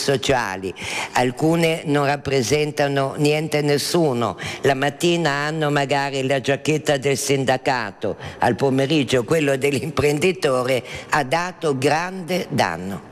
sociali, alcune non rappresentano niente nessuno, la mattina hanno magari la giacchetta del sindacato, al pomeriggio quello dell'imprenditore, ha dato grande danno.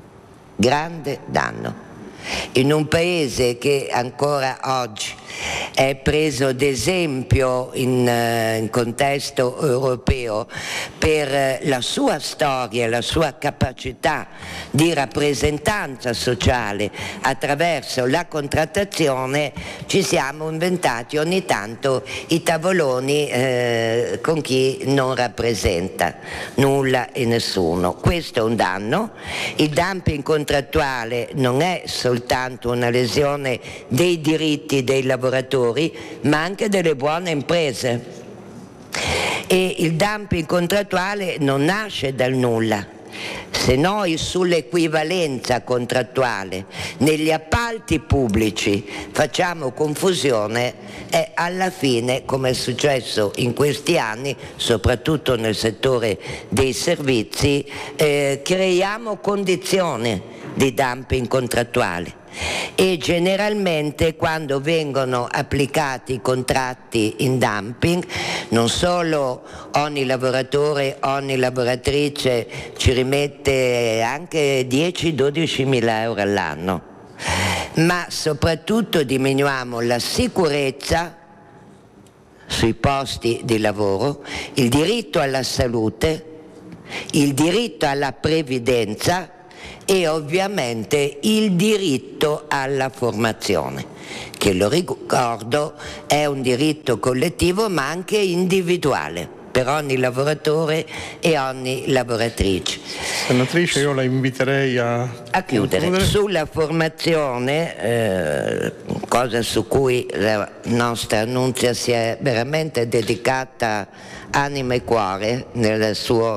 In un paese che ancora oggi è preso d'esempio in contesto europeo per la sua storia, la sua capacità di rappresentanza sociale attraverso la contrattazione, ci siamo inventati ogni tanto i tavoloni con chi non rappresenta nulla e nessuno. Questo è un danno. Il dumping contrattuale non è soltanto una lesione dei diritti dei lavoratori, ma anche delle buone imprese. E il dumping contrattuale non nasce dal nulla. Se noi sull'equivalenza contrattuale negli appalti pubblici facciamo confusione, alla fine, come è successo in questi anni, soprattutto nel settore dei servizi, creiamo condizioni di dumping contrattuale. E generalmente quando vengono applicati i contratti in dumping, non solo ogni lavoratore, ogni lavoratrice ci rimette anche 10-12 mila euro all'anno, ma soprattutto diminuiamo la sicurezza sui posti di lavoro, il diritto alla salute, il diritto alla previdenza e ovviamente il diritto alla formazione, che, lo ricordo, è un diritto collettivo ma anche individuale per ogni lavoratore e ogni lavoratrice. Senatrice, io la inviterei a chiudere. Sulla formazione, cosa su cui la nostra Annunzia si è veramente dedicata anima e cuore nella sua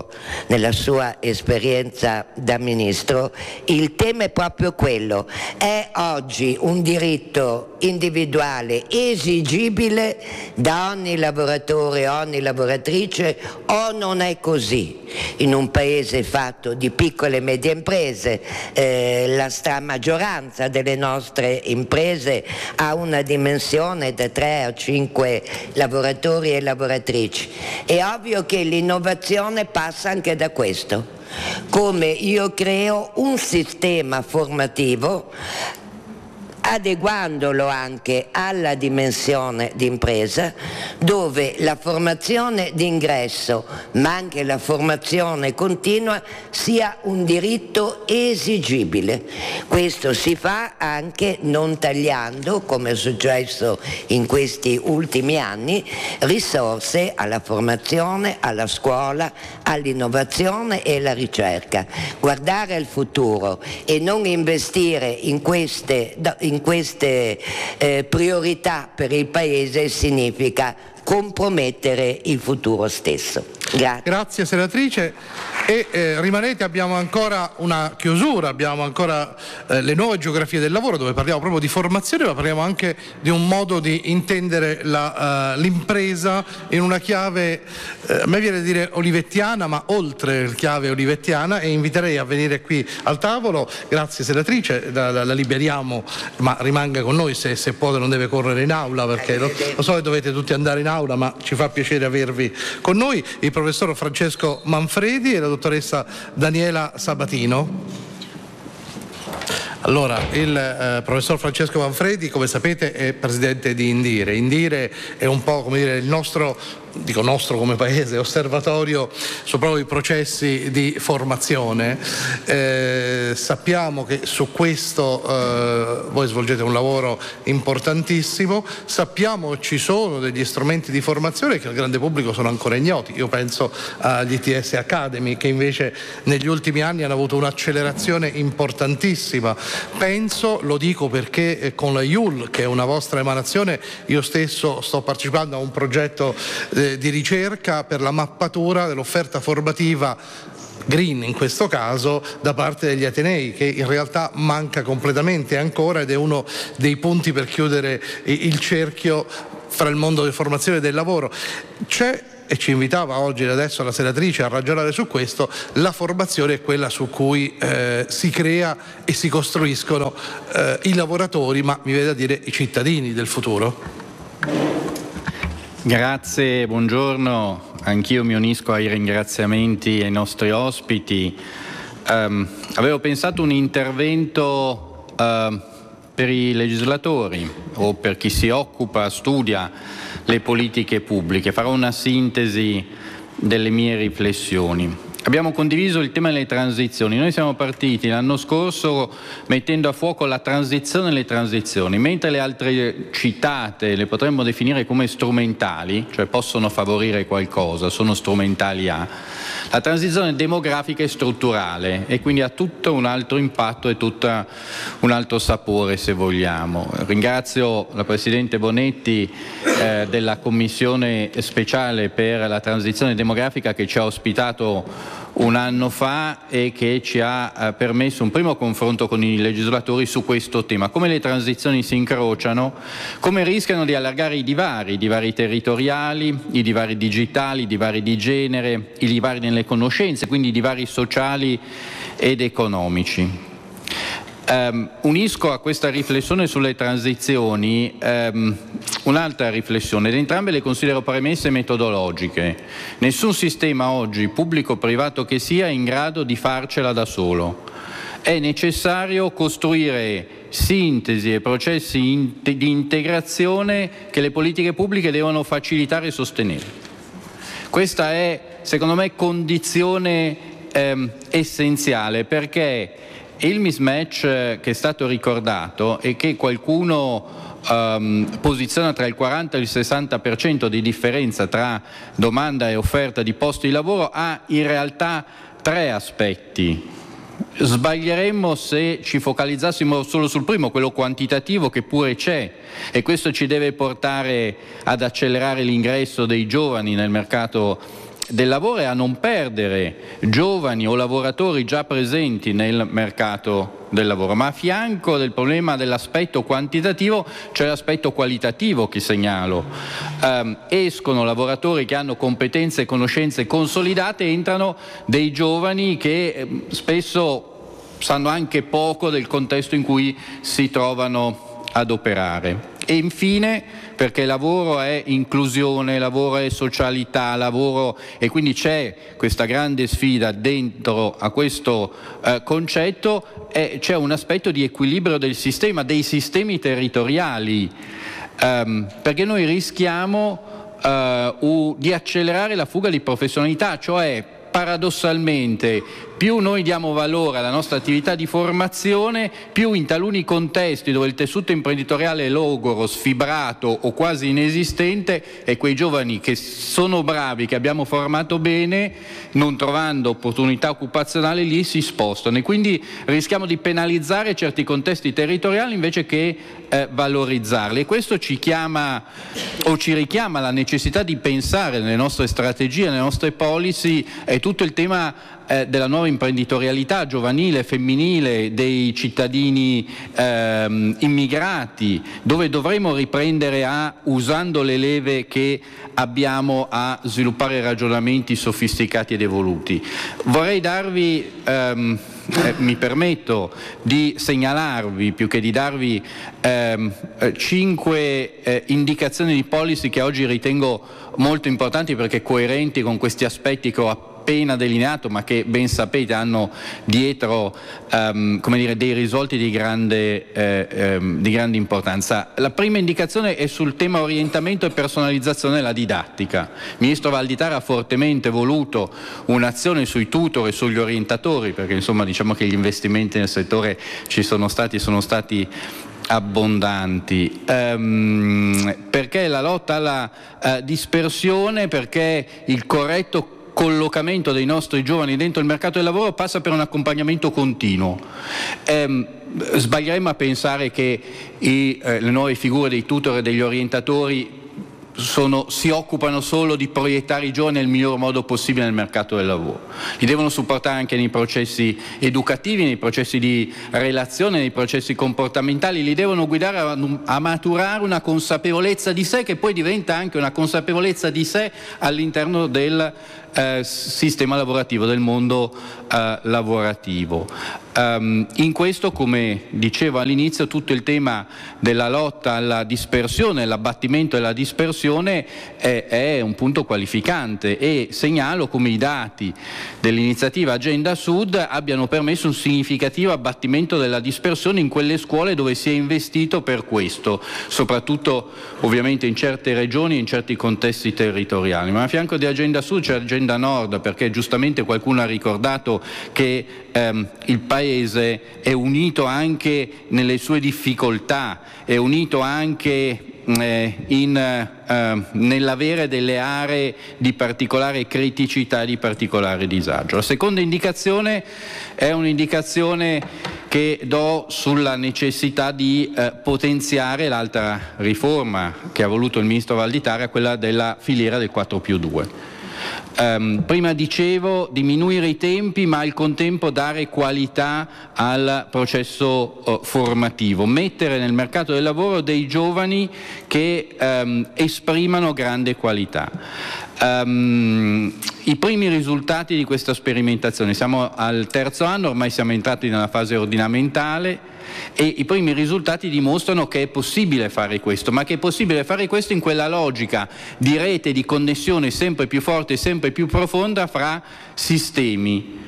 esperienza da ministro, il tema è proprio quello: è oggi un diritto individuale esigibile da ogni lavoratore, ogni lavoratrice, o non è così? In un paese fatto di piccole e medie imprese, la stramaggioranza delle nostre imprese ha una dimensione da 3 a 5 lavoratori e lavoratrici. È ovvio che l'innovazione passa anche da questo, come io creo un sistema formativo adeguandolo anche alla dimensione di impresa, dove la formazione d'ingresso ma anche la formazione continua sia un diritto esigibile. Questo si fa anche non tagliando, come è successo in questi ultimi anni, risorse alla formazione, alla scuola, all'innovazione e alla ricerca. Guardare al futuro e non investire in queste priorità per il Paese significa compromettere il futuro stesso. Grazie. Grazie senatrice. E rimanete, abbiamo ancora una chiusura, abbiamo ancora le nuove geografie del lavoro, dove parliamo proprio di formazione, ma parliamo anche di un modo di intendere l'impresa in una chiave, a me viene da dire olivettiana, ma oltre la chiave olivettiana, e inviterei a venire qui al tavolo. Grazie senatrice, la liberiamo, ma rimanga con noi se può, non deve correre in aula, perché lo so che dovete tutti andare in aula, ma ci fa piacere avervi con noi. Il professor Francesco Manfredi e la dottoressa Daniela Sabatino. Allora, il professor Francesco Manfredi, come sapete, è presidente di Indire. Indire è un po', come dire, il nostro, dico nostro come paese, osservatorio su proprio i processi di formazione. Sappiamo che su questo voi svolgete un lavoro importantissimo, sappiamo ci sono degli strumenti di formazione che al grande pubblico sono ancora ignoti. Io penso agli ITS Academy, che invece negli ultimi anni hanno avuto un'accelerazione importantissima. Penso, lo dico perché con la IUL, che è una vostra emanazione, io stesso sto partecipando a un progetto di ricerca per la mappatura dell'offerta formativa green, in questo caso da parte degli atenei, che in realtà manca completamente ancora, ed è uno dei punti per chiudere il cerchio fra il mondo della formazione e del lavoro. C'è e ci invitava oggi ed adesso la senatrice a ragionare su questo, la formazione è quella su cui si crea e si costruiscono i lavoratori, ma mi viene da dire i cittadini del futuro. Grazie, buongiorno. Anch'io mi unisco ai ringraziamenti ai nostri ospiti. Avevo pensato un intervento per i legislatori o per chi si occupa, studia le politiche pubbliche. Farò una sintesi delle mie riflessioni. Abbiamo condiviso il tema delle transizioni. Noi siamo partiti l'anno scorso mettendo a fuoco la transizione e le transizioni, mentre le altre citate le potremmo definire come strumentali, cioè possono favorire qualcosa, sono strumentali a. La transizione demografica è strutturale e quindi ha tutto un altro impatto e tutto un altro sapore, se vogliamo. Ringrazio la Presidente Bonetti della Commissione speciale per la transizione demografica che ci ha ospitato un anno fa e che ci ha permesso un primo confronto con i legislatori su questo tema. Come le transizioni si incrociano, come rischiano di allargare i divari territoriali, i divari digitali, i divari di genere, i divari nelle conoscenze, quindi i divari sociali ed economici. Unisco a questa riflessione sulle transizioni un'altra riflessione, ed entrambe le considero premesse metodologiche. Nessun sistema oggi, pubblico o privato che sia, è in grado di farcela da solo. È necessario costruire sintesi e processi di integrazione che le politiche pubbliche devono facilitare e sostenere. Questa è, secondo me, condizione essenziale, perché il mismatch che è stato ricordato e che qualcuno posiziona tra il 40 e il 60% di differenza tra domanda e offerta di posti di lavoro ha in realtà tre aspetti. Sbaglieremmo se ci focalizzassimo solo sul primo, quello quantitativo, che pure c'è, e questo ci deve portare ad accelerare l'ingresso dei giovani nel mercato del lavoro e a non perdere giovani o lavoratori già presenti nel mercato del lavoro. Ma a fianco del problema dell'aspetto quantitativo c'è l'aspetto qualitativo che segnalo. Escono lavoratori che hanno competenze e conoscenze consolidate, entrano dei giovani che spesso sanno anche poco del contesto in cui si trovano ad operare. E infine, perché lavoro è inclusione, lavoro è socialità, lavoro, e quindi c'è questa grande sfida dentro a questo concetto, c'è un aspetto di equilibrio del sistema, dei sistemi territoriali, perché noi rischiamo di accelerare la fuga di professionalità, cioè paradossalmente più noi diamo valore alla nostra attività di formazione, più in taluni contesti dove il tessuto imprenditoriale è logoro, sfibrato o quasi inesistente, e quei giovani che sono bravi, che abbiamo formato bene, non trovando opportunità occupazionali lì si spostano, e quindi rischiamo di penalizzare certi contesti territoriali invece che valorizzarli. E questo ci chiama o ci richiama la necessità di pensare nelle nostre strategie, nelle nostre policy, tutto il tema della nuova imprenditorialità giovanile, femminile, dei cittadini immigrati, dove dovremo riprendere usando le leve che abbiamo, a sviluppare ragionamenti sofisticati ed evoluti. Vorrei darvi, mi permetto di segnalarvi, più che di darvi 5 indicazioni di policy che oggi ritengo molto importanti, perché coerenti con questi aspetti che ho appena delineato, ma che ben sapete hanno dietro dei risvolti di grande importanza. La prima indicazione è sul tema orientamento e personalizzazione della didattica. Il Ministro Valditara ha fortemente voluto un'azione sui tutor e sugli orientatori, perché insomma diciamo che gli investimenti nel settore sono stati abbondanti, perché la lotta alla dispersione, perché il corretto collocamento dei nostri giovani dentro il mercato del lavoro passa per un accompagnamento continuo. Sbaglieremmo a pensare che le nuove figure dei tutor e degli orientatori si occupano solo di proiettare i giovani nel miglior modo possibile nel mercato del lavoro. Li devono supportare anche nei processi educativi, nei processi di relazione, nei processi comportamentali, li devono guidare a maturare una consapevolezza di sé che poi diventa anche una consapevolezza di sé all'interno del sistema lavorativo, del mondo lavorativo. In questo, come dicevo all'inizio, tutto il tema della lotta alla dispersione, l'abbattimento della dispersione è un punto qualificante, e segnalo come i dati dell'iniziativa Agenda Sud abbiano permesso un significativo abbattimento della dispersione in quelle scuole dove si è investito per questo, soprattutto ovviamente in certe regioni e in certi contesti territoriali. Ma a fianco di Agenda Sud c'è Agenda Nord, perché giustamente qualcuno ha ricordato che il Paese è unito anche nelle sue difficoltà, è unito anche nell'avere delle aree di particolare criticità e di particolare disagio. La seconda indicazione è un'indicazione che do sulla necessità di potenziare l'altra riforma che ha voluto il ministro Valditara, quella della filiera del 4+2. Prima dicevo diminuire i tempi, ma al contempo dare qualità al processo formativo, mettere nel mercato del lavoro dei giovani che esprimano grande qualità. I primi risultati di questa sperimentazione, siamo al 3° anno, ormai siamo entrati nella fase ordinamentale, e i primi risultati dimostrano che è possibile fare questo, ma che è possibile fare questo in quella logica di rete di connessione sempre più forte e sempre più profonda fra sistemi.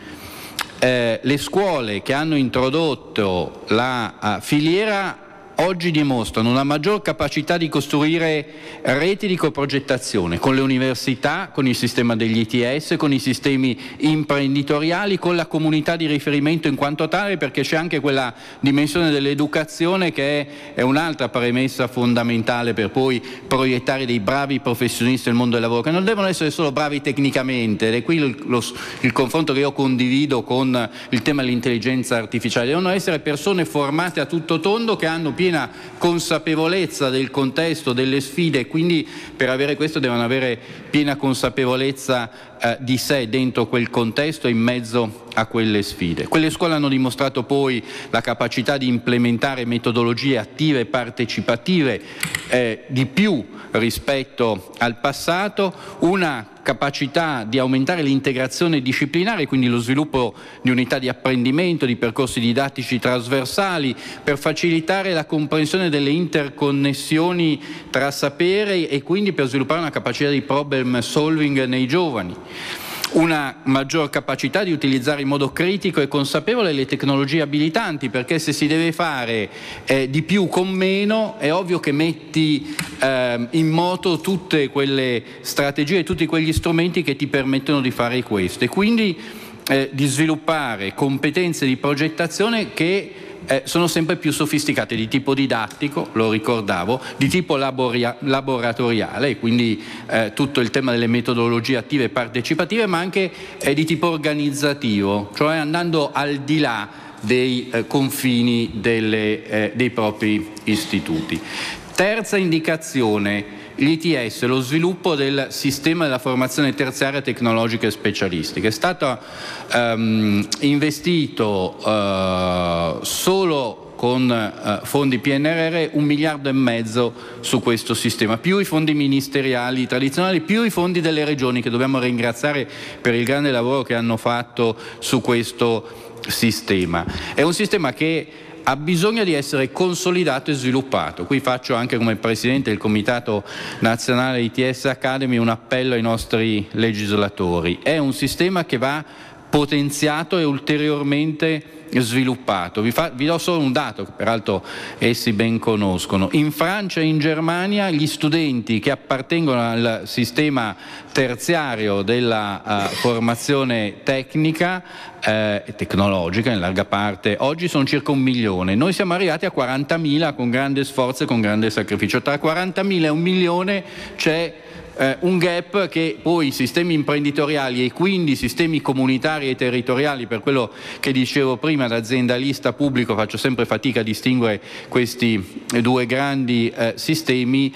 Le scuole che hanno introdotto la filiera oggi dimostrano una maggior capacità di costruire reti di coprogettazione con le università, con il sistema degli ITS, con i sistemi imprenditoriali, con la comunità di riferimento in quanto tale, perché c'è anche quella dimensione dell'educazione che è un'altra premessa fondamentale per poi proiettare dei bravi professionisti nel mondo del lavoro, che non devono essere solo bravi tecnicamente, ed è qui il confronto che io condivido con il tema dell'intelligenza artificiale. Devono essere persone formate a tutto tondo, che hanno piena consapevolezza del contesto, delle sfide, e quindi per avere questo devono avere piena consapevolezza di sé dentro quel contesto e in mezzo a quelle sfide. Quelle scuole hanno dimostrato poi la capacità di implementare metodologie attive e partecipative di più rispetto al passato, una capacità di aumentare l'integrazione disciplinare, quindi lo sviluppo di unità di apprendimento, di percorsi didattici trasversali per facilitare la comprensione delle interconnessioni tra sapere e quindi per sviluppare una capacità di problem solving nei giovani. Una maggior capacità di utilizzare in modo critico e consapevole le tecnologie abilitanti, perché se si deve fare di più con meno è ovvio che metti in moto tutte quelle strategie, tutti quegli strumenti che ti permettono di fare questo, e quindi di sviluppare competenze di progettazione che sono sempre più sofisticate, di tipo didattico, lo ricordavo, di tipo laboratoriale, quindi tutto il tema delle metodologie attive e partecipative, ma anche di tipo organizzativo, cioè andando al di là dei confini dei propri istituti. Terza indicazione: l'ITS, lo sviluppo del sistema della formazione terziaria tecnologica e specialistica. È stato investito solo con fondi PNRR 1,5 miliardi su questo sistema, più i fondi ministeriali tradizionali, più i fondi delle regioni, che dobbiamo ringraziare per il grande lavoro che hanno fatto su questo sistema. È un sistema che ha bisogno di essere consolidato e sviluppato. Qui faccio anche come Presidente del Comitato Nazionale ITS Academy un appello ai nostri legislatori. È un sistema che va potenziato e ulteriormente sviluppato. Vi do solo un dato che peraltro essi ben conoscono. In Francia e in Germania gli studenti che appartengono al sistema terziario della formazione tecnica e tecnologica in larga parte oggi sono circa 1 milione. Noi siamo arrivati a 40.000 con grande sforzo e con grande sacrificio. Tra 40.000 e 1 milione c'è un gap che poi i sistemi imprenditoriali e quindi i sistemi comunitari e territoriali, per quello che dicevo prima, d'aziendalista pubblico, faccio sempre fatica a distinguere questi due grandi sistemi,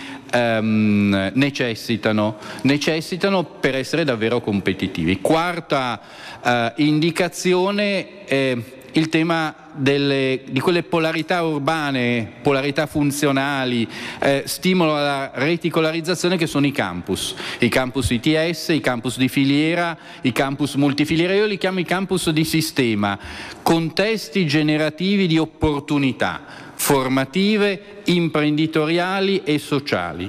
necessitano per essere davvero competitivi. Quarta indicazione, il tema di quelle polarità urbane, polarità funzionali, stimolo alla reticolarizzazione, che sono i campus ITS, i campus di filiera, i campus multifiliera. Io li chiamo i campus di sistema, contesti generativi di opportunità formative, imprenditoriali e sociali.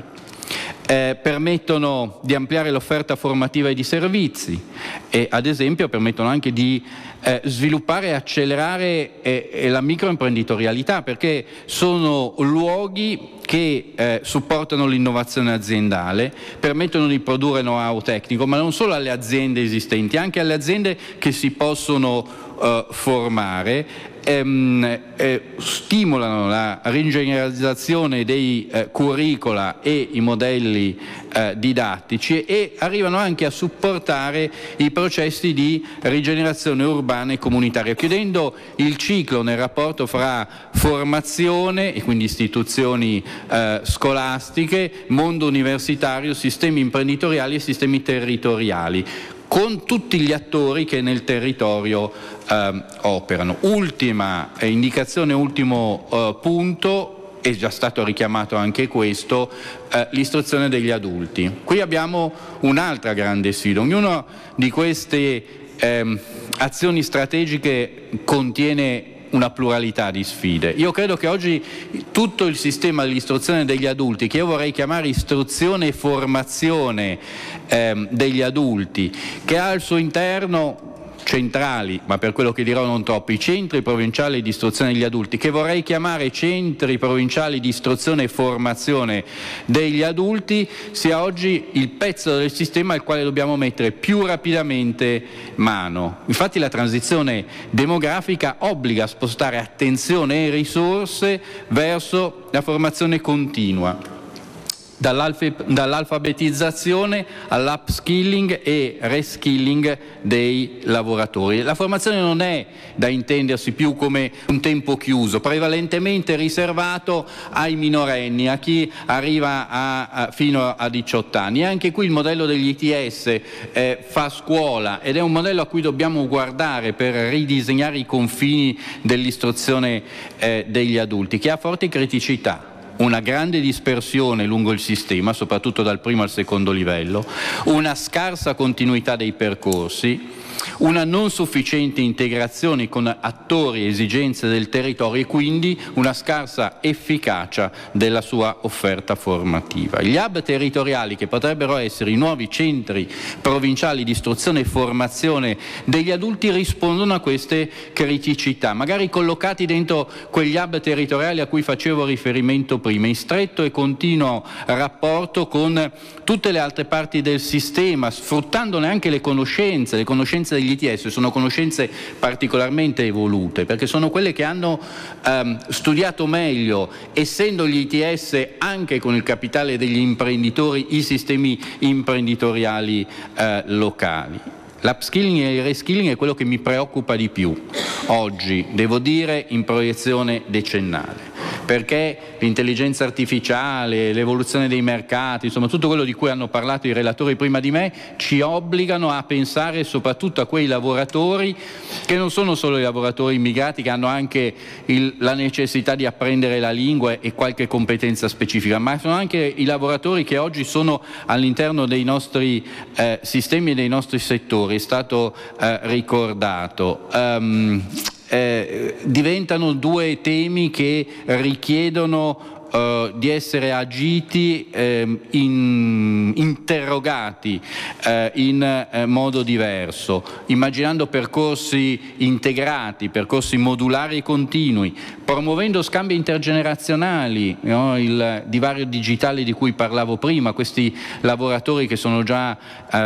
Permettono di ampliare l'offerta formativa e di servizi e, ad esempio, permettono anche di sviluppare e accelerare la microimprenditorialità, perché sono luoghi che supportano l'innovazione aziendale, permettono di produrre know-how tecnico, ma non solo alle aziende esistenti, anche alle aziende che si possono formare. Stimolano la rigeneralizzazione dei curricula e i modelli didattici e arrivano anche a supportare i processi di rigenerazione urbana e comunitaria, chiudendo il ciclo nel rapporto fra formazione e quindi istituzioni scolastiche, mondo universitario, sistemi imprenditoriali e sistemi territoriali, con tutti gli attori che nel territorio operano. Ultima indicazione, ultimo punto, è già stato richiamato anche questo, l'istruzione degli adulti. Qui abbiamo un'altra grande sfida. Ognuna di queste azioni strategiche contiene una pluralità di sfide. Io credo che oggi tutto il sistema dell'istruzione degli adulti, che io vorrei chiamare istruzione e formazione degli adulti, che ha al suo interno centrali, ma per quello che dirò non troppo, i centri provinciali di istruzione degli adulti, che vorrei chiamare centri provinciali di istruzione e formazione degli adulti, sia oggi il pezzo del sistema al quale dobbiamo mettere più rapidamente mano. Infatti la transizione demografica obbliga a spostare attenzione e risorse verso la formazione continua, dall'alfabetizzazione all'upskilling e reskilling dei lavoratori. La formazione non è da intendersi più come un tempo chiuso, prevalentemente riservato ai minorenni, a chi arriva fino a 18 anni. E anche qui il modello degli ITS fa scuola ed è un modello a cui dobbiamo guardare per ridisegnare i confini dell'istruzione degli adulti, che ha forti criticità. Una grande dispersione lungo il sistema, soprattutto dal primo al secondo livello, una scarsa continuità dei percorsi, una non sufficiente integrazione con attori e esigenze del territorio e quindi una scarsa efficacia della sua offerta formativa. Gli hub territoriali, che potrebbero essere i nuovi centri provinciali di istruzione e formazione degli adulti, rispondono a queste criticità, magari collocati dentro quegli hub territoriali a cui facevo riferimento prima, in stretto e continuo rapporto con tutte le altre parti del sistema, sfruttandone anche le conoscenze degli ITS. Sono conoscenze particolarmente evolute, perché sono quelle che hanno studiato meglio, essendo gli ITS anche con il capitale degli imprenditori, i sistemi imprenditoriali locali. L'upskilling e il reskilling è quello che mi preoccupa di più oggi, devo dire, in proiezione decennale, perché l'intelligenza artificiale, l'evoluzione dei mercati, insomma tutto quello di cui hanno parlato i relatori prima di me, ci obbligano a pensare soprattutto a quei lavoratori che non sono solo i lavoratori immigrati, che hanno anche la necessità di apprendere la lingua e qualche competenza specifica, ma sono anche i lavoratori che oggi sono all'interno dei nostri sistemi e dei nostri settori. È stato ricordato. Diventano due temi che richiedono di essere agiti, interrogati in modo diverso, immaginando percorsi integrati, percorsi modulari e continui, promuovendo scambi intergenerazionali, no? Il divario digitale di cui parlavo prima, questi lavoratori che sono già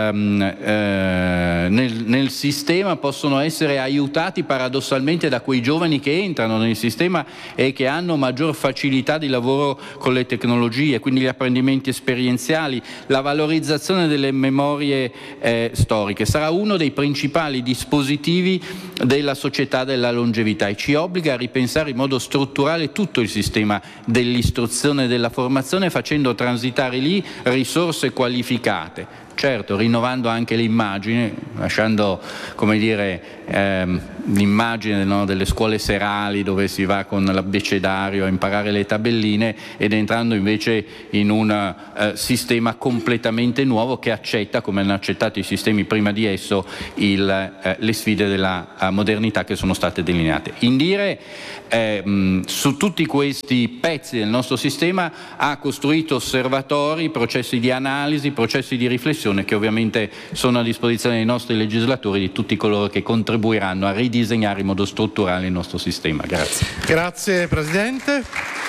nel sistema possono essere aiutati paradossalmente da quei giovani che entrano nel sistema e che hanno maggior facilità di lavoro lavoro con le tecnologie, quindi gli apprendimenti esperienziali, la valorizzazione delle memorie storiche. Sarà uno dei principali dispositivi della società della longevità e ci obbliga a ripensare in modo strutturale tutto il sistema dell'istruzione e della formazione, facendo transitare lì risorse qualificate. Certo, rinnovando anche l'immagine, lasciando, come dire, l'immagine, no, delle scuole serali dove si va con l'abbecedario a imparare le tabelline, ed entrando invece in un sistema completamente nuovo che accetta, come hanno accettato i sistemi prima di esso, le sfide della modernità che sono state delineate. Indire su tutti questi pezzi del nostro sistema ha costruito osservatori, processi di analisi, processi di riflessione che ovviamente sono a disposizione dei nostri legislatori, di tutti coloro che contribuiranno a ridisegnare in modo strutturale il nostro sistema. Grazie. Grazie Presidente.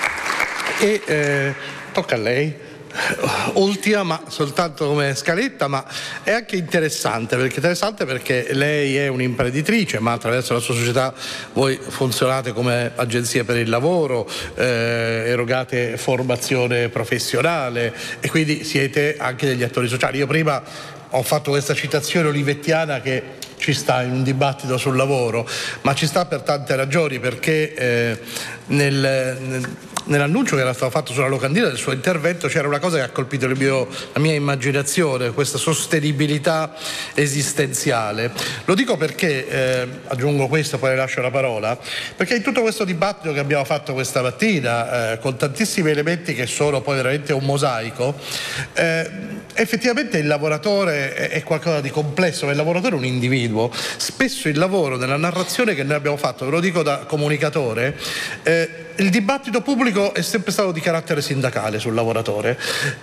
E tocca a lei. Ultima, ma soltanto come scaletta, ma è anche interessante perché lei è un'imprenditrice, ma attraverso la sua società voi funzionate come agenzia per il lavoro, erogate formazione professionale e quindi siete anche degli attori sociali. Io prima ho fatto questa citazione olivettiana che ci sta in un dibattito sul lavoro, ma ci sta per tante ragioni, perché nell'annuncio che era stato fatto sulla locandina del suo intervento c'era una cosa che ha colpito la mia immaginazione, questa sostenibilità esistenziale. Lo dico perché, aggiungo questo, poi le lascio la parola, perché in tutto questo dibattito che abbiamo fatto questa mattina, con tantissimi elementi che sono poi veramente un mosaico, effettivamente il lavoratore è qualcosa di complesso, ma il lavoratore è un individuo. Spesso il lavoro, nella narrazione che noi abbiamo fatto, ve lo dico da comunicatore, il dibattito pubblico è sempre stato di carattere sindacale sul lavoratore,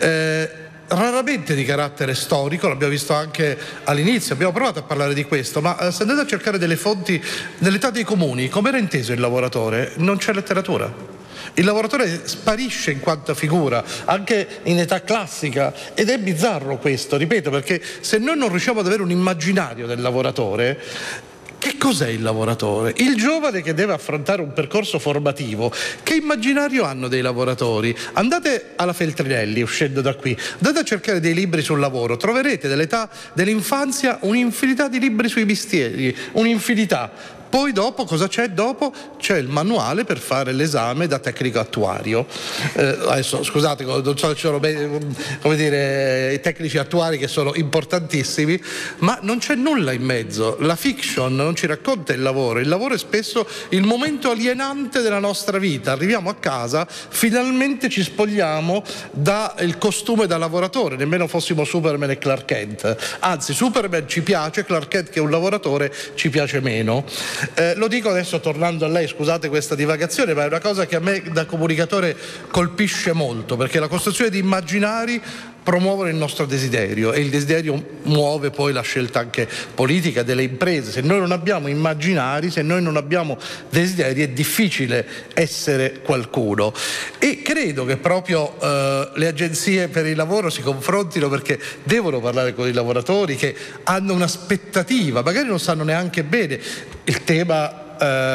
raramente di carattere storico, l'abbiamo visto anche all'inizio, abbiamo provato a parlare di questo, ma se andate a cercare delle fonti nell'età dei comuni, come era inteso il lavoratore, non c'è letteratura. Il lavoratore sparisce in quanto figura, anche in età classica, ed è bizzarro questo, ripeto, perché se noi non riusciamo ad avere un immaginario del lavoratore, che cos'è il lavoratore? Il giovane che deve affrontare un percorso formativo, che immaginario hanno dei lavoratori? Andate alla Feltrinelli, uscendo da qui, andate a cercare dei libri sul lavoro, troverete dell'età dell'infanzia un'infinità di libri sui mestieri, un'infinità. Poi dopo, cosa c'è dopo? C'è il manuale per fare l'esame da tecnico attuario. Adesso scusate, non so se ci sono come dire, i tecnici attuari che sono importantissimi, ma non c'è nulla in mezzo. La fiction non ci racconta il lavoro è spesso il momento alienante della nostra vita. Arriviamo a casa, finalmente ci spogliamo dal costume da lavoratore, nemmeno fossimo Superman e Clark Kent. Anzi, Superman ci piace, Clark Kent che è un lavoratore ci piace meno. Lo dico adesso tornando a lei, scusate questa divagazione, ma è una cosa che a me da comunicatore colpisce molto, perché la costruzione di immaginari promuovono il nostro desiderio e il desiderio muove poi la scelta anche politica delle imprese. Se noi non abbiamo immaginari, se noi non abbiamo desideri, è difficile essere qualcuno. E credo che proprio le agenzie per il lavoro si confrontino, perché devono parlare con i lavoratori che hanno un'aspettativa, magari non sanno neanche bene il tema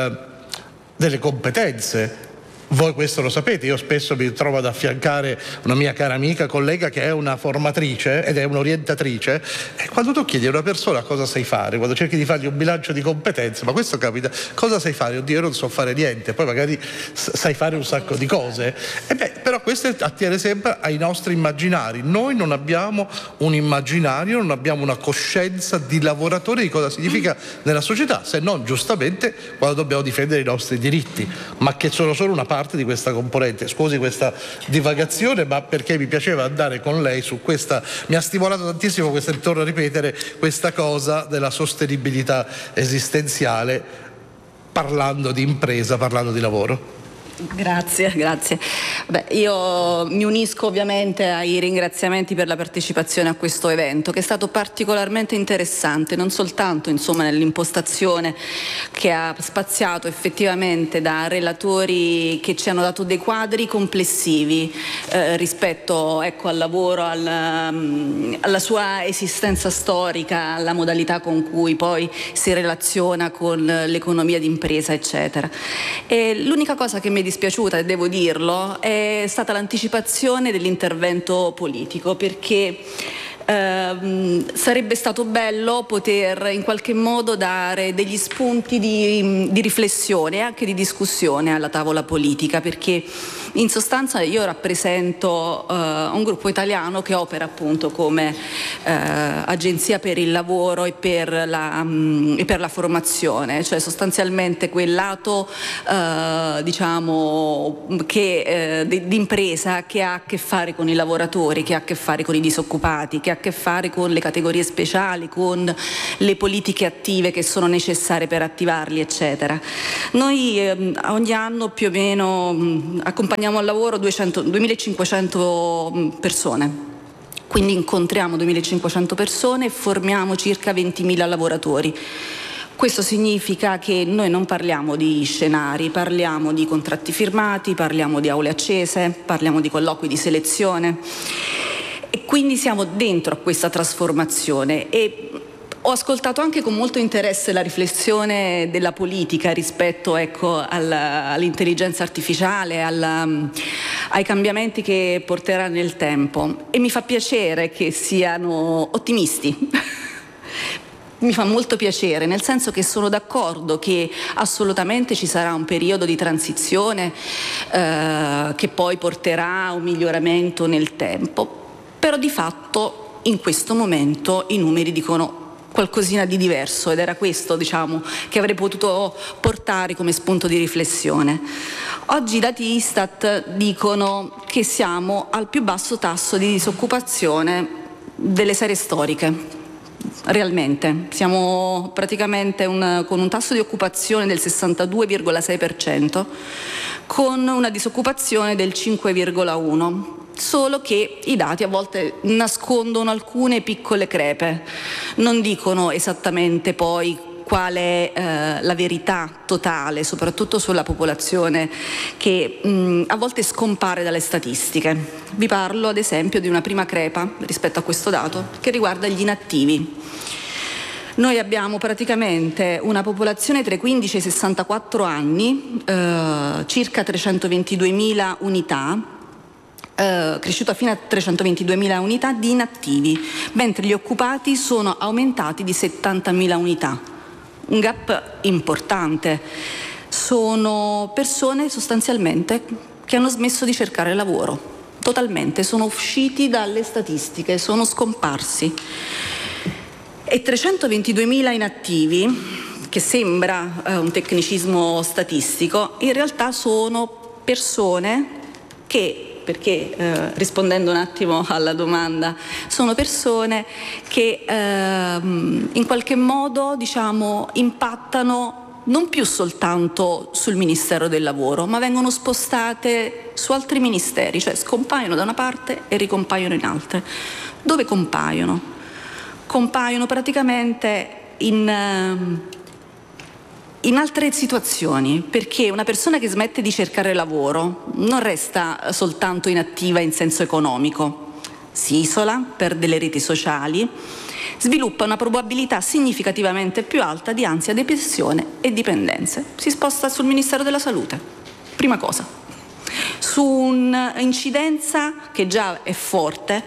delle competenze. Voi questo lo sapete, io spesso mi trovo ad affiancare una mia cara amica, collega, che è una formatrice ed è un'orientatrice, e quando tu chiedi a una persona cosa sai fare, quando cerchi di fargli un bilancio di competenze, ma questo capita, cosa sai fare? Oddio, io non so fare niente, poi magari sai fare un sacco di cose, però questo attiene sempre ai nostri immaginari. Noi non abbiamo un immaginario, non abbiamo una coscienza di lavoratore di cosa significa nella società, se non giustamente quando dobbiamo difendere i nostri diritti, ma che sono solo una parte di questa componente. Scusi questa divagazione, ma perché mi piaceva andare con lei su questa, mi ha stimolato tantissimo questa, torno a ripetere, questa cosa della sostenibilità esistenziale, parlando di impresa, parlando di lavoro. Grazie. Beh, io mi unisco ovviamente ai ringraziamenti per la partecipazione a questo evento, che è stato particolarmente interessante, non soltanto nell'impostazione che ha spaziato effettivamente da relatori che ci hanno dato dei quadri complessivi rispetto al lavoro, alla sua esistenza storica, alla modalità con cui poi si relaziona con l'economia d'impresa, eccetera. E l'unica cosa che mi è dispiaciuta, e devo dirlo, è è stata l'anticipazione dell'intervento politico, perché sarebbe stato bello poter in qualche modo dare degli spunti di riflessione e anche di discussione alla tavola politica, perché in sostanza io rappresento un gruppo italiano che opera appunto come agenzia per il lavoro e per la formazione, cioè sostanzialmente quel lato diciamo che di impresa che ha a che fare con i lavoratori, che ha a che fare con i disoccupati, che ha a che fare con le categorie speciali, con le politiche attive che sono necessarie per attivarli, eccetera. Noi ogni anno più o meno accompagniamo al lavoro 2500 persone. Quindi incontriamo 2500 persone e formiamo circa 20.000 lavoratori. Questo significa che noi non parliamo di scenari, parliamo di contratti firmati, parliamo di aule accese, parliamo di colloqui di selezione. E quindi siamo dentro a questa trasformazione e ho ascoltato anche con molto interesse la riflessione della politica rispetto all'intelligenza artificiale, ai cambiamenti che porterà nel tempo, e mi fa piacere che siano ottimisti. Mi fa molto piacere, nel senso che sono d'accordo che assolutamente ci sarà un periodo di transizione che poi porterà a un miglioramento nel tempo. Però di fatto in questo momento i numeri dicono qualcosina di diverso, ed era questo, diciamo, che avrei potuto portare come spunto di riflessione. Oggi i dati Istat dicono che siamo al più basso tasso di disoccupazione delle serie storiche. Realmente siamo praticamente con un tasso di occupazione del 62,6%, con una disoccupazione del 5,1%. Solo che i dati a volte nascondono alcune piccole crepe, non dicono esattamente poi qual è la verità totale, soprattutto sulla popolazione che a volte scompare dalle statistiche. Vi parlo ad esempio di una prima crepa rispetto a questo dato che riguarda gli inattivi. Noi abbiamo praticamente una popolazione tra i 15 e i 64 anni, circa 322.000 unità, cresciuta fino a 322.000 unità di inattivi, mentre gli occupati sono aumentati di 70.000 unità. Un gap importante. Sono persone sostanzialmente che hanno smesso di cercare lavoro, totalmente, sono usciti dalle statistiche, sono scomparsi. E 322.000 inattivi, che sembra un tecnicismo statistico, in realtà sono persone che, perché rispondendo un attimo alla domanda, sono persone che in qualche modo, diciamo, impattano non più soltanto sul Ministero del Lavoro, ma vengono spostate su altri ministeri, cioè scompaiono da una parte e ricompaiono in altre. Dove compaiono? Compaiono praticamente in altre situazioni, perché una persona che smette di cercare lavoro non resta soltanto inattiva in senso economico, si isola, perde le reti sociali, sviluppa una probabilità significativamente più alta di ansia, depressione e dipendenze. Si sposta sul Ministero della Salute, prima cosa, su un'incidenza che già è forte,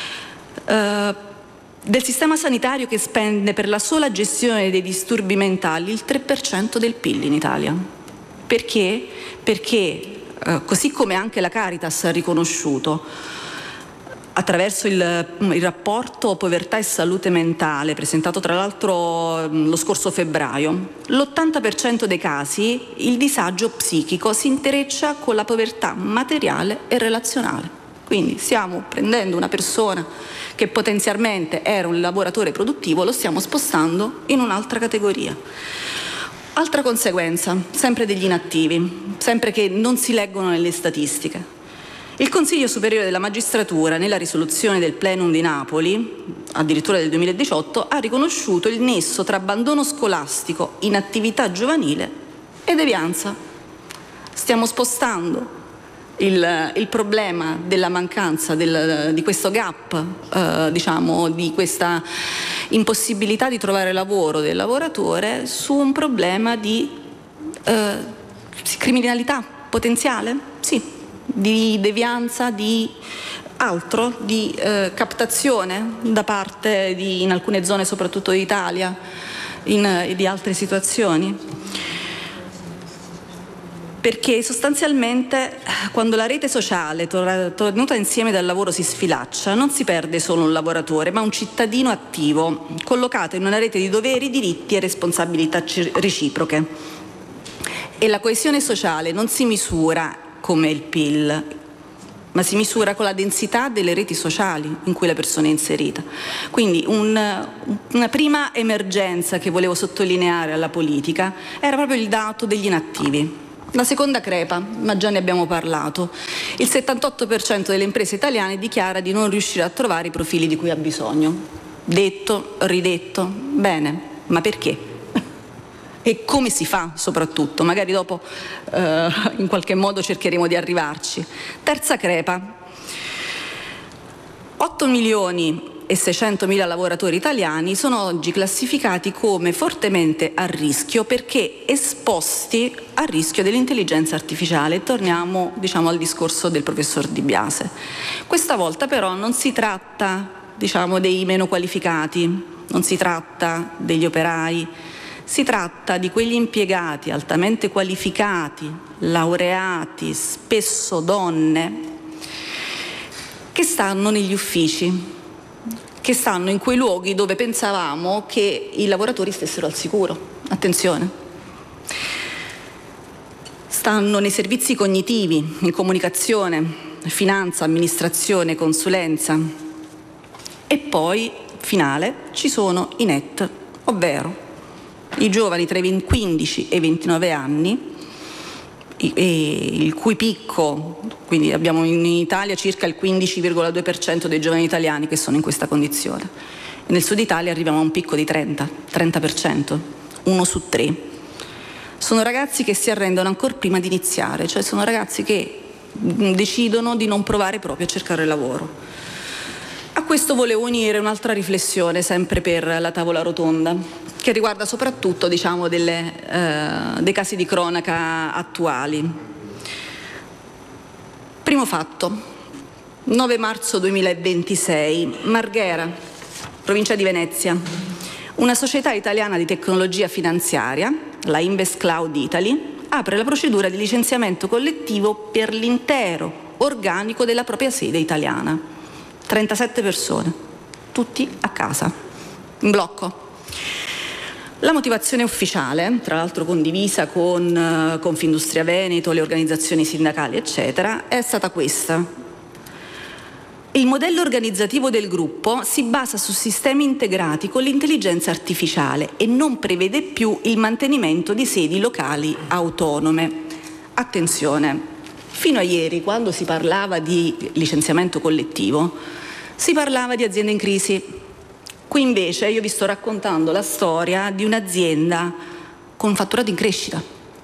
del sistema sanitario che spende per la sola gestione dei disturbi mentali il 3% del PIL in Italia. Perché? Perché così come anche la Caritas ha riconosciuto attraverso il rapporto Povertà e Salute Mentale, presentato tra l'altro lo scorso febbraio, l'80% dei casi il disagio psichico si intreccia con la povertà materiale e relazionale. Quindi stiamo prendendo una persona che potenzialmente era un lavoratore produttivo, lo stiamo spostando in un'altra categoria. Altra conseguenza, sempre degli inattivi, sempre che non si leggono nelle statistiche. Il Consiglio Superiore della Magistratura, nella risoluzione del Plenum di Napoli, addirittura del 2018, ha riconosciuto il nesso tra abbandono scolastico, inattività giovanile e devianza. Stiamo spostando il problema della mancanza di questo gap, diciamo, di questa impossibilità di trovare lavoro del lavoratore su un problema di criminalità potenziale? Sì, di devianza, di altro, di captazione da parte in alcune zone soprattutto d'Italia, di altre situazioni. Perché sostanzialmente quando la rete sociale tenuta insieme dal lavoro si sfilaccia, non si perde solo un lavoratore, ma un cittadino attivo, collocato in una rete di doveri, diritti e responsabilità reciproche. E la coesione sociale non si misura come il PIL, ma si misura con la densità delle reti sociali in cui la persona è inserita. Quindi una prima emergenza che volevo sottolineare alla politica era proprio il dato degli inattivi. La seconda crepa, ma già ne abbiamo parlato. Il 78% delle imprese italiane dichiara di non riuscire a trovare i profili di cui ha bisogno. Detto, ridetto, bene, ma perché? E come si fa soprattutto? Magari dopo in qualche modo cercheremo di arrivarci. Terza crepa. 8 milioni e 600.000 lavoratori italiani sono oggi classificati come fortemente a rischio perché esposti al rischio dell'intelligenza artificiale. Torniamo, al discorso del professor Di Biase. Questa volta però non si tratta, dei meno qualificati, non si tratta degli operai, si tratta di quegli impiegati altamente qualificati, laureati, spesso donne, che stanno negli uffici, che stanno in quei luoghi dove pensavamo che i lavoratori stessero al sicuro. Attenzione. Stanno nei servizi cognitivi, in comunicazione, finanza, amministrazione, consulenza. E poi, finale, ci sono i NEET, ovvero i giovani tra i 15 e i 29 anni, il cui picco, quindi abbiamo in Italia circa il 15,2% dei giovani italiani che sono in questa condizione. E nel sud Italia arriviamo a un picco di 30%, 1 su 3. Sono ragazzi che si arrendono ancora prima di iniziare, cioè sono ragazzi che decidono di non provare proprio a cercare lavoro. A questo volevo unire un'altra riflessione, sempre per la tavola rotonda, che riguarda soprattutto dei casi di cronaca attuali. Primo fatto, 9 marzo 2026, Marghera, provincia di Venezia. Una società italiana di tecnologia finanziaria, la Invest Cloud Italy, apre la procedura di licenziamento collettivo per l'intero organico della propria sede italiana. 37 persone, tutti a casa, in blocco. La motivazione ufficiale, tra l'altro condivisa con Confindustria Veneto, le organizzazioni sindacali, eccetera, è stata questa. Il modello organizzativo del gruppo si basa su sistemi integrati con l'intelligenza artificiale e non prevede più il mantenimento di sedi locali autonome. Attenzione, fino a ieri, quando si parlava di licenziamento collettivo, si parlava di aziende in crisi. Qui invece io vi sto raccontando la storia di un'azienda con fatturato in crescita,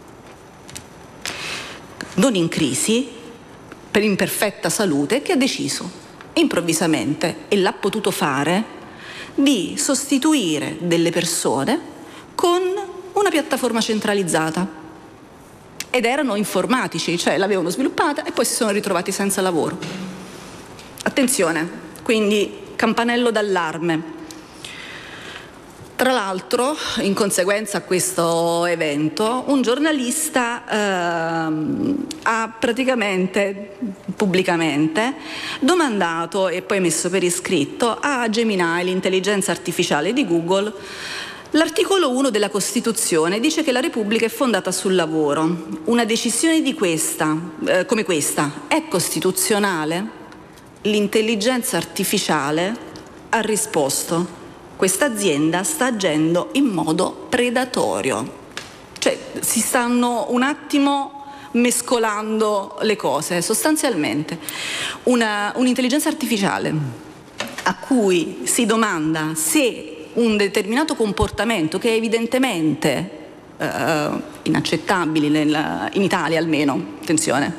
non in crisi, per imperfetta salute, che ha deciso improvvisamente, e l'ha potuto fare, di sostituire delle persone con una piattaforma centralizzata. Ed erano informatici, cioè l'avevano sviluppata e poi si sono ritrovati senza lavoro. Attenzione, quindi campanello d'allarme. Tra l'altro, in conseguenza a questo evento, un giornalista ha praticamente, pubblicamente, domandato e poi messo per iscritto a Gemini, l'intelligenza artificiale di Google, l'articolo 1 della Costituzione dice che la Repubblica è fondata sul lavoro. Una decisione di come questa è costituzionale? L'intelligenza artificiale ha risposto: questa azienda sta agendo in modo predatorio. Cioè si stanno un attimo mescolando le cose. Sostanzialmente un'intelligenza artificiale a cui si domanda se un determinato comportamento, che è evidentemente inaccettabile in Italia almeno, attenzione,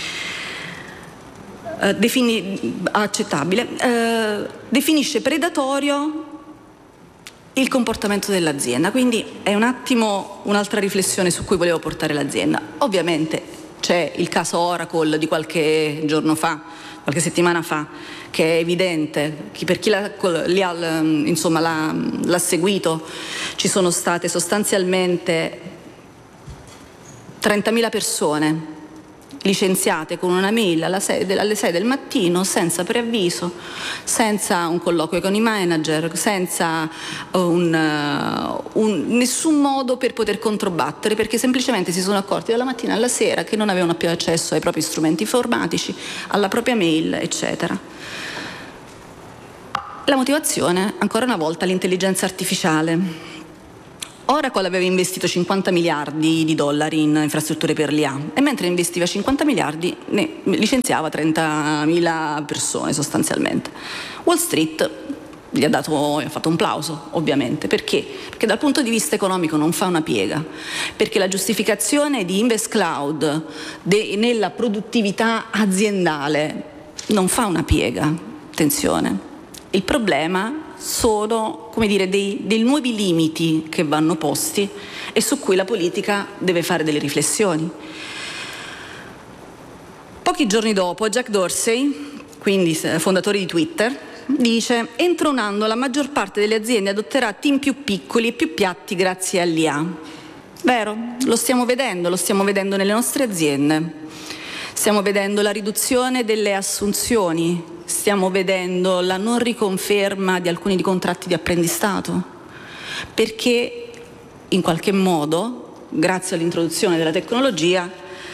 definisce predatorio il comportamento dell'azienda. Quindi è un attimo un'altra riflessione su cui volevo portare l'azienda. Ovviamente C'è il caso Oracle di qualche giorno fa, qualche settimana fa, che è evidente, per chi l'ha seguito, ci sono state sostanzialmente 30.000 persone licenziate con una mail alle 6 del mattino, senza preavviso, senza un colloquio con i manager, senza nessun modo per poter controbattere, perché semplicemente si sono accorti dalla mattina alla sera che non avevano più accesso ai propri strumenti informatici, alla propria mail, eccetera. La motivazione, ancora una volta, l'intelligenza artificiale. Oracle aveva investito 50 miliardi di dollari in infrastrutture per l'IA e mentre investiva 50 miliardi ne licenziava 30.000 persone sostanzialmente. Wall Street gli ha fatto un plauso, ovviamente. Perché? Perché dal punto di vista economico non fa una piega, perché la giustificazione di Invest Cloud nella produttività aziendale non fa una piega. Attenzione. Il problema sono, dei nuovi limiti che vanno posti e su cui la politica deve fare delle riflessioni. Pochi giorni dopo, Jack Dorsey, quindi fondatore di Twitter, dice: entro un anno la maggior parte delle aziende adotterà team più piccoli e più piatti grazie all'IA. Vero? Lo stiamo vedendo nelle nostre aziende. Stiamo vedendo la riduzione delle assunzioni, stiamo vedendo la non riconferma di alcuni contratti di apprendistato, perché in qualche modo, grazie all'introduzione della tecnologia,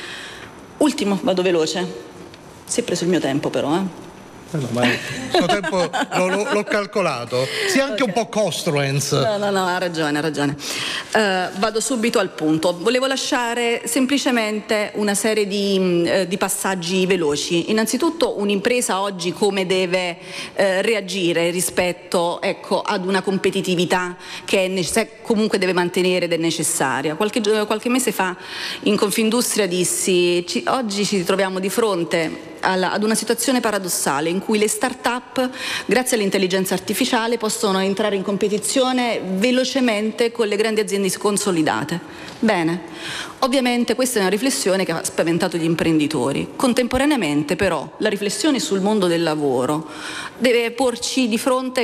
vado veloce, si è preso il mio tempo però, No, ma il suo tempo l'ho calcolato. Sia anche un po' costruence. No, ha ragione. Vado subito al punto. Volevo lasciare semplicemente una serie di passaggi veloci. Innanzitutto, un'impresa oggi come deve reagire rispetto ad una competitività che comunque deve mantenere ed è necessaria. Qualche mese fa in Confindustria dissi: oggi ci troviamo di fronte ad una situazione paradossale in cui le start-up, grazie all'intelligenza artificiale, possono entrare in competizione velocemente con le grandi aziende consolidate. Bene, ovviamente questa è una riflessione che ha spaventato gli imprenditori. Contemporaneamente però la riflessione sul mondo del lavoro deve porci di fronte,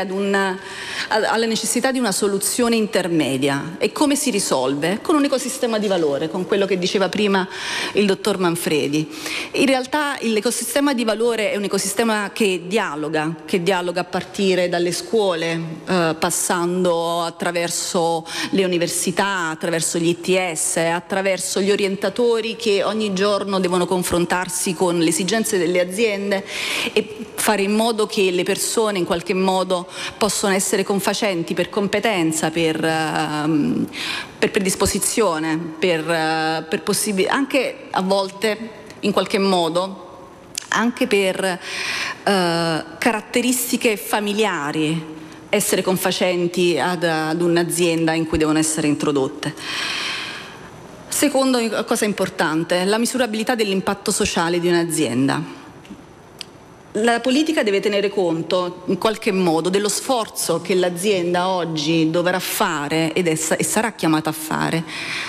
alla necessità di una soluzione intermedia. E come si risolve? Con un ecosistema di valore, con quello che diceva prima il dottor Manfredi. In realtà l'ecosistema di valore è un ecosistema che dialoga a partire dalle scuole, passando attraverso le università, attraverso gli ITS, attraverso gli orientatori che ogni giorno devono confrontarsi con le esigenze delle aziende e fare in modo che le persone in qualche modo possano essere confacenti per competenza, per predisposizione, per possibilità, anche a volte in qualche modo anche per caratteristiche familiari, essere confacenti ad un'azienda in cui devono essere introdotte. Secondo cosa importante, la misurabilità dell'impatto sociale di un'azienda. La politica deve tenere conto in qualche modo dello sforzo che l'azienda oggi dovrà fare e sarà chiamata a fare,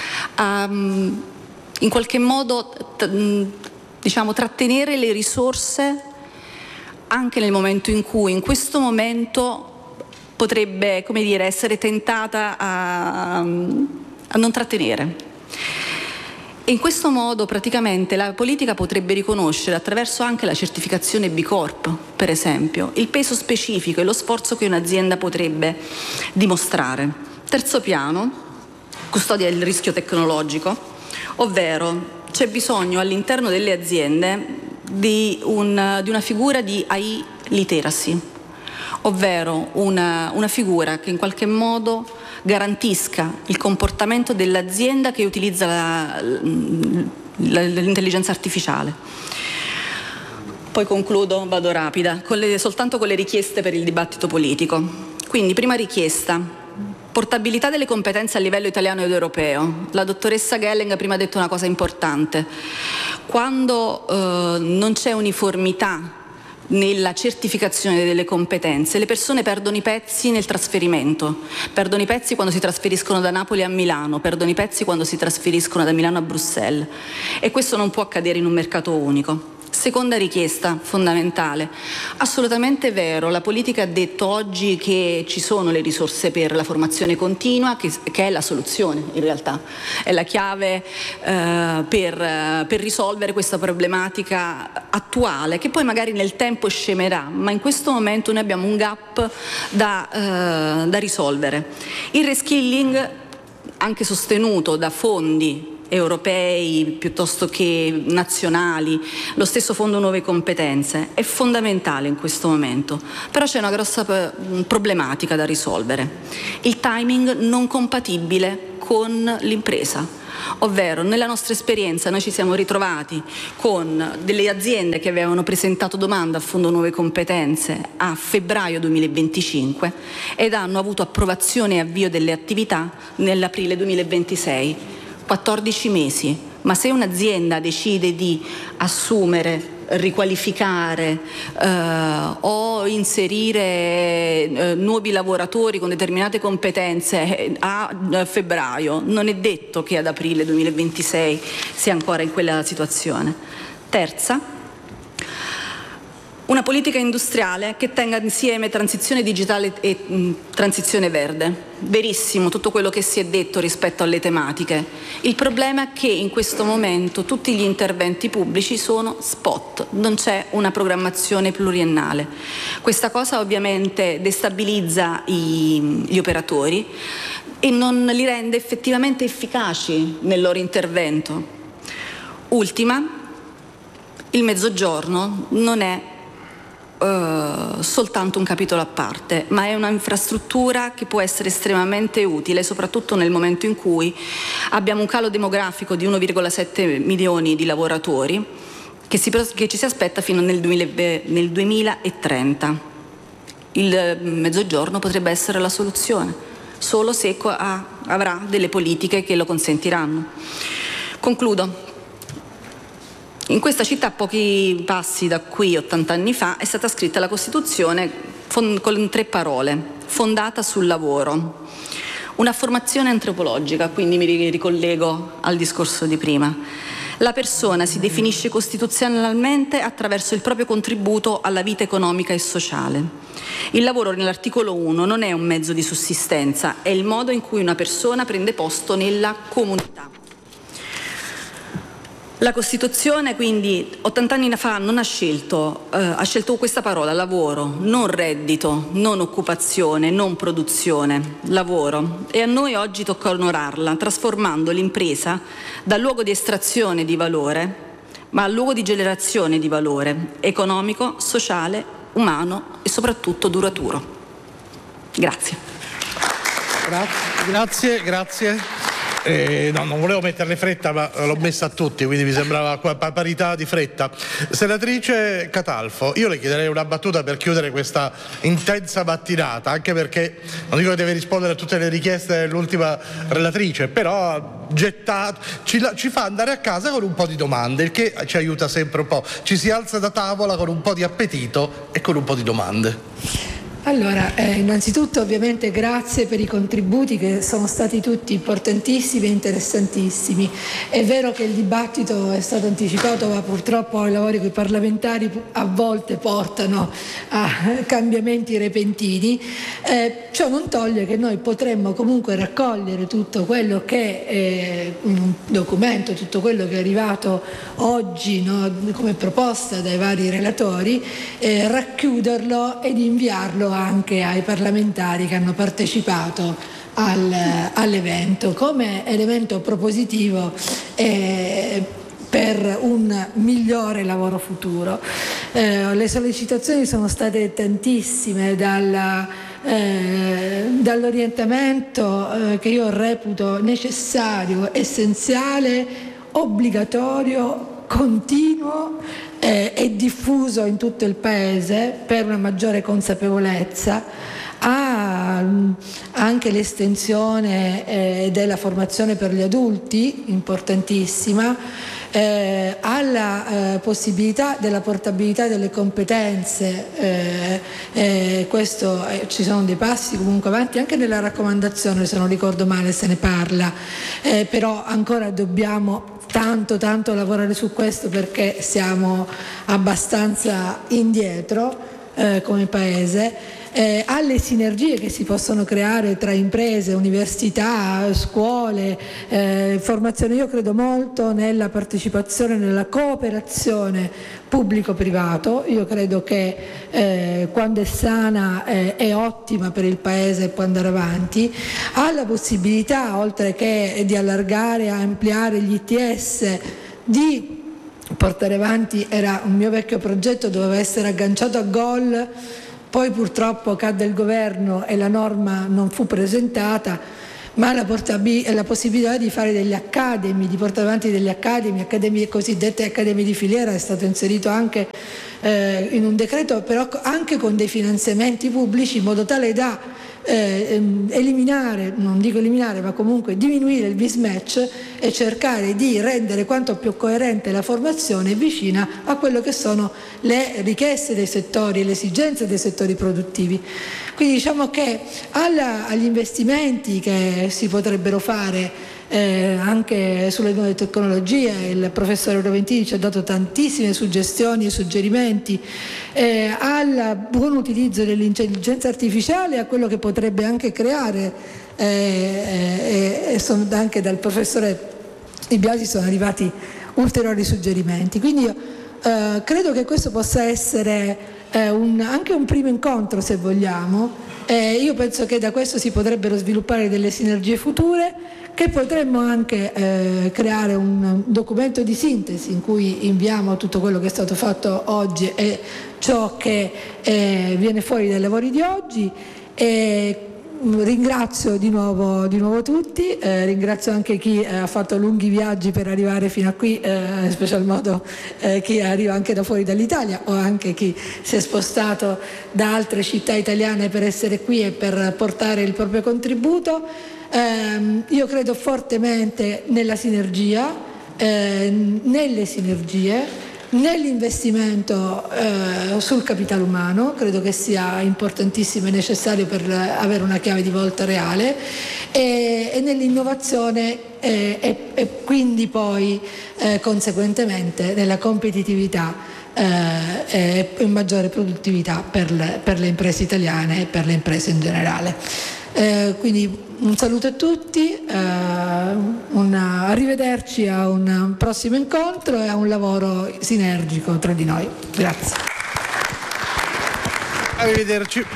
in qualche modo trattenere le risorse anche nel momento in cui in questo momento potrebbe essere tentata a non trattenere. E in questo modo praticamente la politica potrebbe riconoscere, attraverso anche la certificazione B Corp, per esempio, il peso specifico e lo sforzo che un'azienda potrebbe dimostrare. Terzo piano, custodia del rischio tecnologico, ovvero c'è bisogno all'interno delle aziende di una figura di AI literacy, ovvero una figura che in qualche modo garantisca il comportamento dell'azienda che utilizza l'intelligenza artificiale. Poi concludo, vado rapida, soltanto con le richieste per il dibattito politico. Quindi, prima richiesta: portabilità delle competenze a livello italiano ed europeo. La dottoressa Gelling prima ha detto una cosa importante. Quando non c'è uniformità nella certificazione delle competenze. Le persone perdono i pezzi nel trasferimento, perdono i pezzi quando si trasferiscono da Napoli a Milano, perdono i pezzi quando si trasferiscono da Milano a Bruxelles, e questo non può accadere in un mercato unico. Seconda richiesta fondamentale, assolutamente vero, la politica ha detto oggi che ci sono le risorse per la formazione continua, che è la soluzione in realtà, è la chiave per risolvere questa problematica attuale, che poi magari nel tempo scemerà, ma in questo momento noi abbiamo un gap da risolvere. Il reskilling, anche sostenuto da fondi europei piuttosto che nazionali, lo stesso Fondo Nuove Competenze, è fondamentale in questo momento, però c'è una grossa problematica da risolvere: il timing non compatibile con l'impresa. Ovvero, nella nostra esperienza noi ci siamo ritrovati con delle aziende che avevano presentato domanda al Fondo Nuove Competenze a febbraio 2025 ed hanno avuto approvazione e avvio delle attività nell'aprile 2026. 14 mesi, ma se un'azienda decide di assumere, riqualificare o inserire nuovi lavoratori con determinate competenze a febbraio, non è detto che ad aprile 2026 sia ancora in quella situazione. Terza, una politica industriale che tenga insieme transizione digitale e transizione verde. Verissimo tutto quello che si è detto rispetto alle tematiche. Il problema è che in questo momento tutti gli interventi pubblici sono spot, non c'è una programmazione pluriennale. Questa cosa ovviamente destabilizza gli operatori e non li rende effettivamente efficaci nel loro intervento. Ultima, il Mezzogiorno non è soltanto un capitolo a parte, ma è un'infrastruttura che può essere estremamente utile, soprattutto nel momento in cui abbiamo un calo demografico di 1,7 milioni di lavoratori che ci si aspetta fino nel 2030. Il Mezzogiorno potrebbe essere la soluzione, solo se avrà delle politiche che lo consentiranno. Concludo. In questa città, pochi passi da qui, 80 anni fa, è stata scritta la Costituzione con 3 parole: fondata sul lavoro. Una formazione antropologica, quindi mi ricollego al discorso di prima. La persona si definisce costituzionalmente attraverso il proprio contributo alla vita economica e sociale. Il lavoro nell'articolo 1 non è un mezzo di sussistenza, è il modo in cui una persona prende posto nella comunità. La Costituzione quindi 80 anni fa non ha scelto questa parola, lavoro, non reddito, non occupazione, non produzione, lavoro, e a noi oggi tocca onorarla trasformando l'impresa dal luogo di estrazione di valore ma al luogo di generazione di valore economico, sociale, umano e soprattutto duraturo. Grazie. Grazie. No, non volevo metterle fretta, ma l'ho messa a tutti, quindi mi sembrava parità di fretta. Senatrice Catalfo, io le chiederei una battuta per chiudere questa intensa mattinata, anche perché non dico che deve rispondere a tutte le richieste dell'ultima relatrice, però ci fa andare a casa con un po' di domande, il che ci aiuta sempre un po'. Ci si alza da tavola con un po' di appetito e con un po' di domande. Allora, innanzitutto ovviamente grazie per i contributi che sono stati tutti importantissimi e interessantissimi. È vero che il dibattito è stato anticipato, ma purtroppo i lavori con i parlamentari a volte portano a cambiamenti repentini. Ciò non toglie che noi potremmo comunque raccogliere tutto quello che è un documento, tutto quello che è arrivato oggi, no, come proposta dai vari relatori, racchiuderlo ed inviarlo anche ai parlamentari che hanno partecipato all'evento come elemento propositivo per un migliore lavoro futuro. Le sollecitazioni sono state tantissime, dall'orientamento che io reputo necessario, essenziale, obbligatorio, continuo e diffuso in tutto il Paese per una maggiore consapevolezza, anche l'estensione della formazione per gli adulti, importantissima, alla possibilità della portabilità delle competenze, questo ci sono dei passi comunque avanti, anche nella raccomandazione, se non ricordo male, se ne parla, però ancora dobbiamo tanto lavorare su questo, perché siamo abbastanza indietro come Paese. Alle sinergie che si possono creare tra imprese, università, scuole, formazione. Io credo molto nella partecipazione, nella cooperazione pubblico-privato. Io credo che quando è sana è ottima per il Paese e può andare avanti. Ha la possibilità, oltre che di allargare, ampliare gli ITS, di portare avanti, era un mio vecchio progetto, doveva essere agganciato a GOL, poi purtroppo cadde il governo e la norma non fu presentata, ma la possibilità di fare degli academy, di portare avanti degli academy cosiddette academy di filiera, è stato inserito anche in un decreto, però anche con dei finanziamenti pubblici, in modo tale da eliminare, non dico eliminare, ma comunque diminuire il mismatch e cercare di rendere quanto più coerente la formazione vicina a quello che sono le richieste dei settori e le esigenze dei settori produttivi. Quindi diciamo che agli investimenti che si potrebbero fare anche sulle nuove tecnologie, il professore Roventini ci ha dato tantissime suggestioni e suggerimenti, al buon utilizzo dell'intelligenza artificiale, a quello che potrebbe anche creare, anche dal professore Di Biasi sono arrivati ulteriori suggerimenti. Quindi io credo che questo possa essere anche un primo incontro, se vogliamo. Io penso che da questo si potrebbero sviluppare delle sinergie future, che potremmo anche creare un documento di sintesi in cui inviamo tutto quello che è stato fatto oggi e ciò che viene fuori dai lavori di oggi. Ringrazio di nuovo tutti, ringrazio anche chi ha fatto lunghi viaggi per arrivare fino a qui, in special modo chi arriva anche da fuori dall'Italia, o anche chi si è spostato da altre città italiane per essere qui e per portare il proprio contributo. Io credo fortemente nella sinergia, nelle sinergie, nell'investimento sul capitale umano. Credo che sia importantissimo e necessario per avere una chiave di volta reale, e nell'innovazione e quindi poi conseguentemente nella competitività e maggiore produttività per le imprese italiane e per le imprese in generale. Quindi un saluto a tutti, arrivederci a un prossimo incontro e a un lavoro sinergico tra di noi. Grazie. Arrivederci.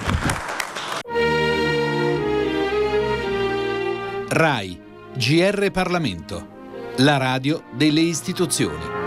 RAI, GR Parlamento, la radio delle istituzioni.